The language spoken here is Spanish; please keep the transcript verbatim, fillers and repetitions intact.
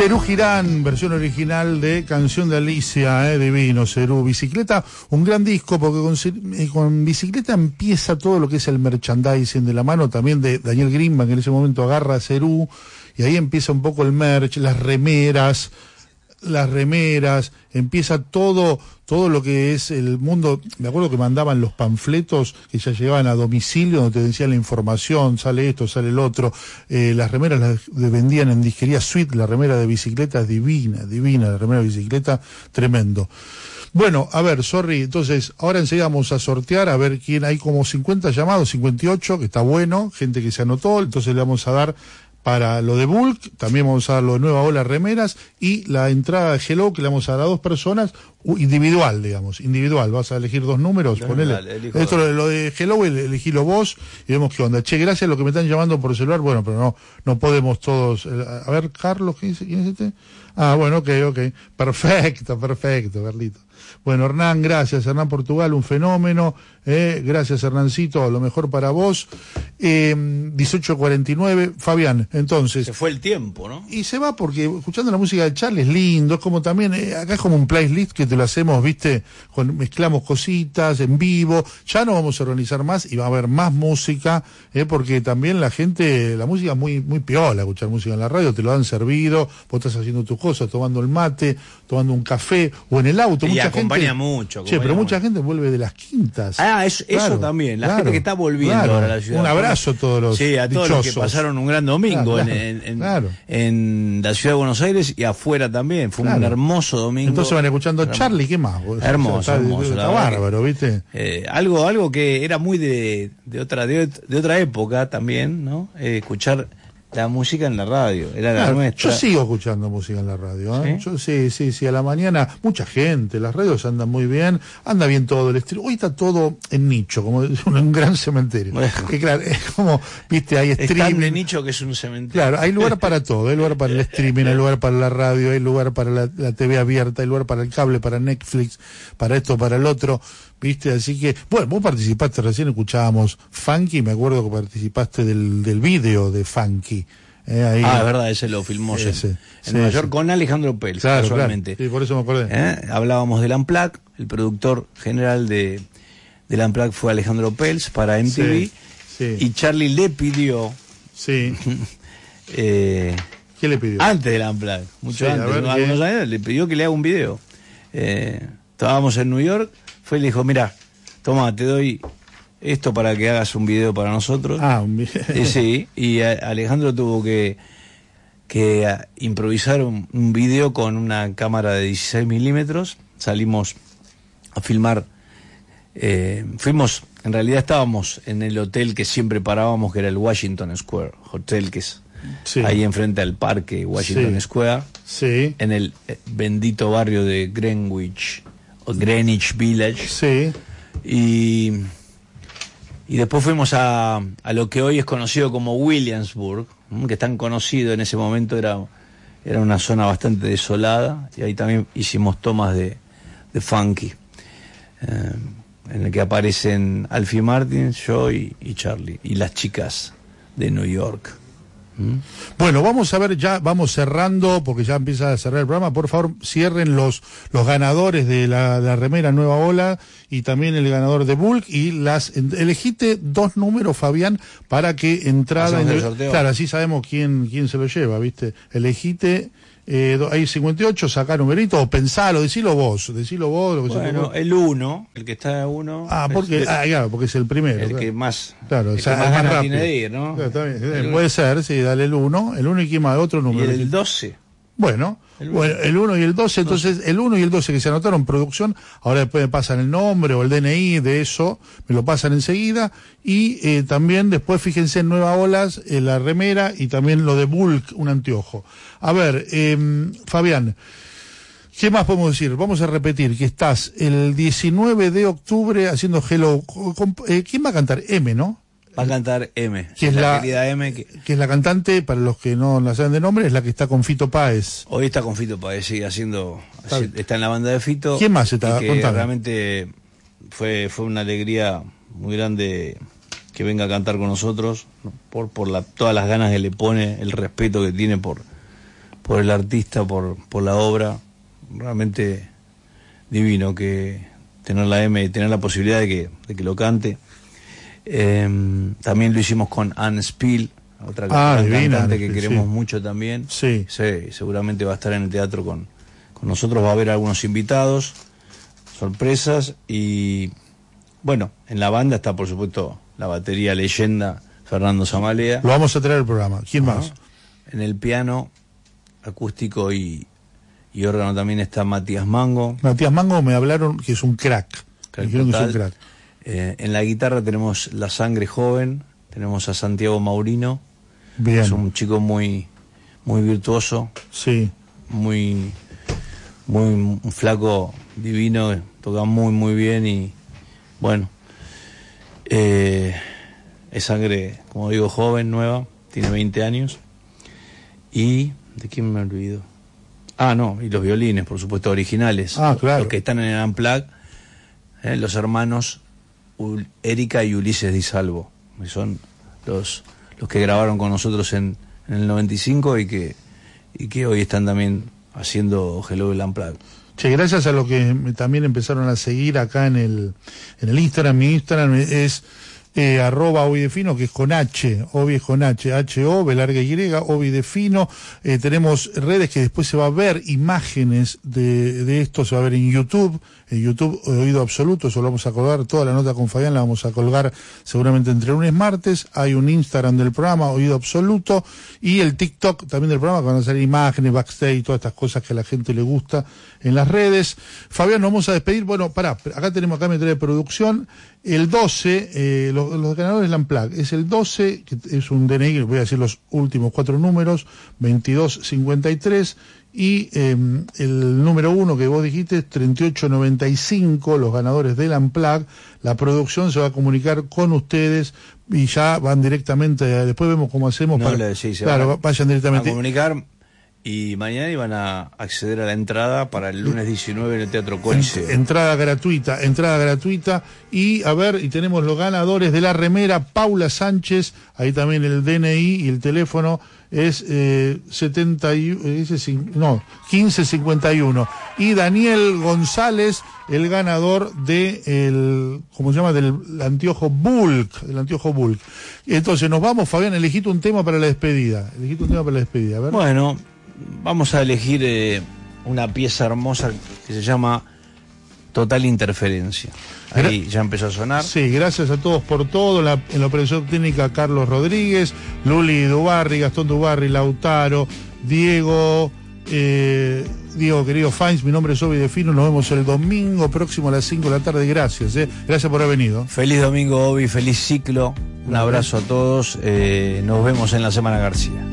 Serú Girán, versión original de Canción de Alicia, eh, divino, Serú. Bicicleta, un gran disco, porque con, eh, con Bicicleta empieza todo lo que es el merchandising de la mano también de Daniel Greenbank, que en ese momento agarra a Serú, y ahí empieza un poco el merch, las remeras, las remeras, empieza todo, todo lo que es el mundo. Me acuerdo que mandaban los panfletos que ya llegaban a domicilio, donde te decían la información, sale esto, sale el otro. Eh, las remeras las vendían en disquería Suite, la remera de Bicicleta es divina, divina, la remera de Bicicleta, tremendo. Bueno, a ver, sorry, entonces, ahora enseguida vamos a sortear, a ver quién, hay como cincuenta llamados, cincuenta y ocho, que está bueno, gente que se anotó, entonces le vamos a dar para lo de Bulk, también vamos a dar lo de Nueva Ola Remeras, y la entrada de Hello, que le vamos a dar a dos personas, individual, digamos, individual, vas a elegir dos números, no, ponele. Dale, esto lo, lo de Hello, elegílo vos, y vemos qué onda. Che, gracias a los que me están llamando por celular, bueno, pero no, no podemos todos, a ver, Carlos, ¿qué dice? ¿Quién es este? Ah, bueno, ok, ok, perfecto, perfecto, Carlito. Bueno, Hernán, gracias, Hernán Portugal, un fenómeno, eh, gracias Hernancito, lo mejor para vos. Eh, dieciocho cuarenta y nueve, Fabián, entonces. Se fue el tiempo, ¿no? Y se va porque escuchando la música de Charlie es lindo, es como también, eh, acá es como un playlist que te lo hacemos, viste, con, mezclamos cositas en vivo, ya no vamos a organizar más y va a haber más música, eh, porque también la gente, la música es muy, muy piola, escuchar música en la radio, te lo han servido, vos estás haciendo tus cosas, tomando el mate, tomando un café, o en el auto, y mucha acompaña gente, mucho. Acompaña che, pero mucha mucho. gente vuelve de las quintas. Ah, eso, claro, eso también, la claro, gente que está volviendo claro, ahora a la ciudad. Un abrazo a todos los Sí, a todos dichosos. los que pasaron un gran domingo claro, en, en, claro. en la ciudad de Buenos Aires y afuera también. Fue claro. un hermoso domingo. Entonces van escuchando hermoso. Charlie, ¿qué más? Hermoso, está, hermoso. Está, está bárbaro, ¿viste? Eh, algo, algo que era muy de, de otra, de, de otra época también, ¿no? Eh, escuchar la música en la radio, era claro, la nuestra. Yo sigo escuchando música en la radio, ¿eh? ¿Sí? Yo sí, sí, sí, a la mañana, mucha gente, las radios andan muy bien, anda bien todo el estilo. Hoy está todo en nicho, como un gran cementerio. Bueno. Que claro, es como, viste, hay streaming. Es tan de nicho que es un cementerio. Claro, hay lugar para todo, hay lugar para el streaming, hay lugar para la radio, hay lugar para la, la T V abierta, hay lugar para el cable, para Netflix, para esto, para el otro. ¿Viste? Así que, bueno, vos participaste, recién escuchábamos Funky, me acuerdo que participaste del, del video de Funky. Eh, ahí, ah, es verdad, ese lo filmó ese, en sí, Nueva York sí. con Alejandro Pels, claro, casualmente. Claro. Sí, por eso me acordé. ¿Eh? Hablábamos del Unplugged, el productor general de del Unplugged fue Alejandro Pels para M T V, sí, sí. y Charlie le pidió... Sí. eh, ¿Qué le pidió? Antes del Unplugged, mucho sí, antes, ¿no? algunos años, le pidió que le haga un video. Eh, estábamos en New York, fue y le dijo, mira, toma, te doy esto para que hagas un video para nosotros. Ah, un video. Y sí, y a, Alejandro tuvo que, que a, improvisar un, un video con una cámara de dieciséis milímetros. Salimos a filmar, eh, fuimos, en realidad estábamos en el hotel que siempre parábamos, que era el Washington Square Hotel, que es sí. ahí enfrente al parque Washington sí. Square, sí. en el eh, bendito barrio de Greenwich, o Greenwich Village. Sí. Y, y después fuimos a, a lo que hoy es conocido como Williamsburg, que tan conocido en ese momento, era, era una zona bastante desolada, y ahí también hicimos tomas de, de Funky, eh, en el que aparecen Alfie Martin, yo y, y Charlie, y las chicas de New York. ¿Mm? Bueno, vamos a ver, ya vamos cerrando, porque ya empieza a cerrar el programa. Por favor, cierren los los ganadores de la, de la remera Nueva Ola y también el ganador de Bulk, y las elegite dos números, Fabián, para que entrada en, claro, así sabemos quién quién se lo lleva, ¿viste? Elegite eh, hay cincuenta y ocho, saca numerito o pensalo, decilo vos, decilo vos. Lo que bueno, se el uno, el que está uno. Ah, porque, el, ah, claro, porque es el primero. El claro. que más, claro, el o sea, que más, más ganas rápido. tiene de ir, ¿no? Claro, está bien, puede ser, sí, dale el uno, el uno y quién más, otro número. Y el doce. Bueno, el uno. Bueno, el uno y el doce, entonces el uno y el doce que se anotaron producción, ahora después me pasan el nombre o el D N I de eso, me lo pasan enseguida, y eh, también después fíjense en Nueva Olas, eh, la remera, y también lo de Bulk, un anteojo. A ver, eh, Fabián, ¿qué más podemos decir? Vamos a repetir que estás el diecinueve de octubre haciendo Hello, con, eh, ¿quién va a cantar? M, ¿no? Va a cantar M, que es la, la querida M, que... que es la cantante, para los que no la saben de nombre, es la que está con Fito Páez. Hoy está con Fito Páez, sí, haciendo, está, está en la banda de Fito. ¿Quién más está? Que Contame. Realmente fue fue una alegría muy grande que venga a cantar con nosotros, ¿no? por por la, todas las ganas que le pone, el respeto que tiene por por el artista, por, por la obra. Realmente divino que tener la M, tener la posibilidad de que, de que lo cante. Eh, también lo hicimos con Anne Spill, otra ah, cantante divina, que sí, queremos sí. mucho también. Sí. Sí, seguramente va a estar en el teatro con, con nosotros, va a haber algunos invitados, sorpresas, y bueno, en la banda está por supuesto la batería leyenda Fernando Zamalea. Lo vamos a traer al programa. ¿Quién Ajá. más? En el piano acústico y, y órgano también está Matías Mango. Matías Mango me hablaron que es un crack. Crack Me dijeron que es un total. crack. Eh, en la guitarra tenemos La Sangre Joven, tenemos a Santiago Maurino, Bien. es un chico muy, muy virtuoso, Sí. muy, muy un flaco divino, toca muy muy bien y bueno, eh, es sangre, como digo, joven, nueva, tiene veinte años. Y ¿de quién me olvido? Ah, no, y los violines, por supuesto, originales. Ah, claro. Los que están en el Unplugged, eh, los hermanos Ul- Erika y Ulises Di Salvo, que son los, los que grabaron con nosotros en, en el noventa y cinco y que, y que hoy están también haciendo Hello el Unplugged. Che, gracias a los que me- también empezaron a seguir acá en el, en el Instagram. Mi Instagram es eh, arroba Ovidefino, que es con H, Ovi es con H, H O, B larga Y, Ovidefino. Eh, tenemos redes que después se va a ver imágenes de, de esto, se va a ver en YouTube, en YouTube Oído Absoluto, eso lo vamos a colgar, toda la nota con Fabián la vamos a colgar seguramente entre lunes y martes. Hay un Instagram del programa, Oído Absoluto, y el TikTok también del programa, que van a salir imágenes, backstage y todas estas cosas que a la gente le gusta en las redes. Fabián, nos vamos a despedir. Bueno, pará, acá tenemos acá mi tarea de producción. El doce, eh, los, los ganadores del Unplugged, es el doce, que es un D N I, voy a decir los últimos cuatro números, veintidós cincuenta y tres, y eh, el número uno que vos dijiste, treinta y ocho noventa y cinco, los ganadores del Unplugged. La producción se va a comunicar con ustedes y ya van directamente, después vemos cómo hacemos. No para, le decís, se claro, van a- vayan a directamente. comunicar y mañana iban a acceder a la entrada para el lunes diecinueve en el Teatro Coliseo. Entrada gratuita, entrada gratuita. Y a ver, y tenemos los ganadores de la remera, Paula Sánchez, ahí también el D N I y el teléfono es eh, setenta y, eh, ese, cin- no, quince cincuenta y uno. Y Daniel González, el ganador de el, ¿cómo se llama? Del anteojo Bulk, del anteojo Bulk. Entonces nos vamos, Fabián, elegiste un tema para la despedida. Elegiste un tema para la despedida, a ver. Bueno, vamos a elegir eh, una pieza hermosa que se llama Total Interferencia. Ahí ya empezó a sonar. Sí, gracias a todos por todo. En la, en la operación técnica, Carlos Rodríguez, Luli Dubarri, Gastón Dubarri, Lautaro, Diego, eh, Diego querido Fainz, mi nombre es Ovidefino. Nos vemos el domingo próximo a las cinco de la tarde. Gracias, eh. Gracias por haber venido. Feliz domingo, Obi, feliz ciclo. Un abrazo a todos. Eh, nos vemos en la Semana García.